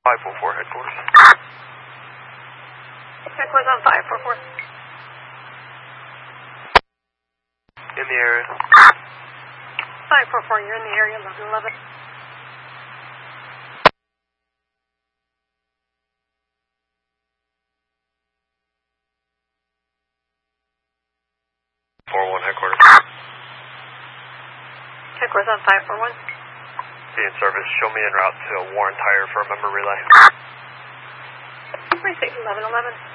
544 headquarters. Headquarters on 544. In the area. 544, you're in the area, 1111. Headquarters. Headquarters on 541. Be in service. Show me en route to Warren Tire for a member relay. Precinct 1111.